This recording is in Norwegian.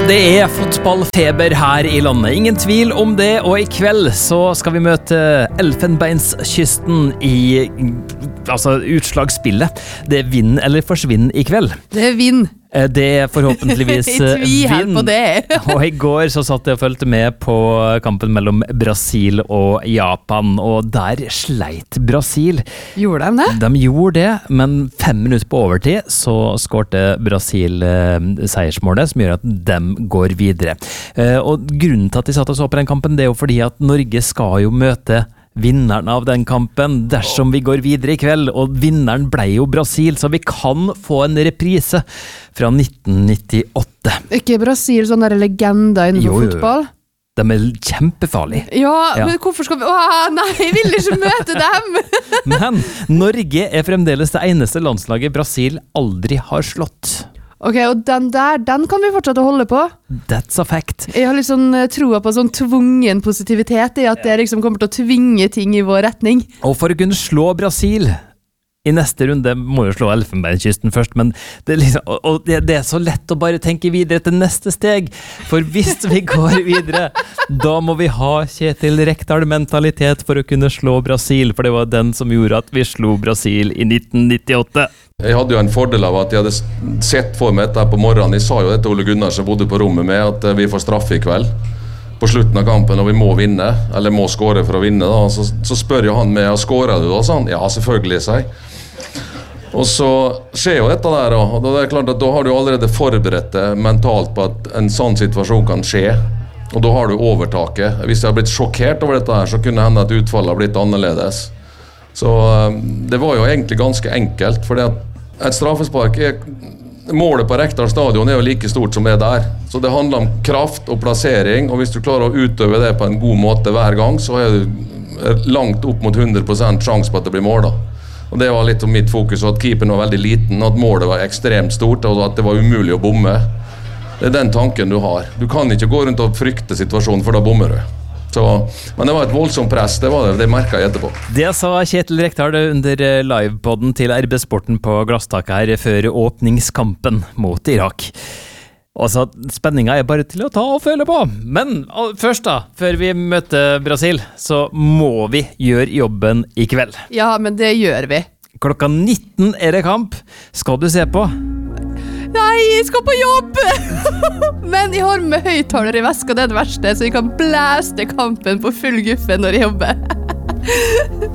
Det fotballfeber her I landet, ingen tvil om det, og I kveld så skal vi møte Elfenbenskysten I utslagsspillet. Det vinn eller forsvinn I kveld. Det vinn. Det forhåpentligvis vinn. På det. Og I går så satt jeg og følte med på kampen mellom Brasil og Japan, og der sleit Brasil. Gjorde de det? De gjorde det, men 5 minutter på overtid så skårte Brasil seiersmålet, som gjør at de går videre. Og grunnen til at de satt og så på den kampen, det jo fordi at Norge skal jo møte vinneren av den kampen dersom vi går videre I kveld, og vinneren ble jo Brasil, så vi kan få en reprise fra 1998. Ikke Brasil sånn der legender innenfor fotball? De kjempefarlige. Ja, men hvorfor skal vi... nei, jeg vil ikke møte dem! Men Norge fremdeles det eneste landslaget Brasil aldri har slått. Ok, og den kan vi fortsette å holde på. That's a fact. Jeg har litt sånn troa på sånn tvungen positivitet I at det liksom kommer til å tvinge ting I vår retning. Og for å kunne slå Brasil I neste runde må jo slå Elfenbenskysten først, men det så lett å bare tenke videre til neste steg, for hvis vi går videre, da må vi ha Kjetil Rekdal-mentalitet for å kunne slå Brasil, for det var den som gjorde at vi slo Brasil I 1998. Jeg hadde jo en fordel av at jeg hadde sett for meg dette på morgenen. Jeg sa jo det til Ole Gunnar som bodde på rommet med, at vi får straffe I kveld på slutten av kampen, og vi må vinne, eller må skåre for å vinne da. Så spør jo han meg, skårer du da? Sånn, ja, selvfølgelig, sier jeg. Og så skjer jo dette der, og det klart at da har du allerede forberedt deg mentalt på at en sånn situasjon kan skje, og da har du overtaket. Hvis jeg har blitt sjokkert over dette her, så kunne det hende at utfallet har blitt annerledes. Så det var jo egentlig ganske enkelt, fordi at et straffespark målet på Rekdal stadion jo like stort som det der. Så det handler om kraft og plassering, og hvis du klarer å utøve det på en god måte hver gang, så du langt opp mot 100% sjans på at det blir mål da. Og det var litt om mitt fokus, at keeperen var veldig liten, at målet var ekstremt stort, og at det var umulig å bomme. Det den tanken du har. Du kan ikke gå rundt og frykte situasjonen, for da bommer du. Så, men det var et voldsomt press, det merket jeg etterpå. Det sa Kjetil Rekdal under livepodden til RB Sporten på Glasstaket her før åpningskampen mot Irak. Og så spenningen bare til å ta og føle på. Men først da, før vi møter Brasil, så må vi gjøre jobben I kveld. Ja, men det gjør vi. Klokka 19 det kamp. Skal du se på? Nei, jeg skal på jobb! Men jeg har med høyttaler I veska, det det verste, så jeg kan blæste kampen på full guffe når jeg jobber.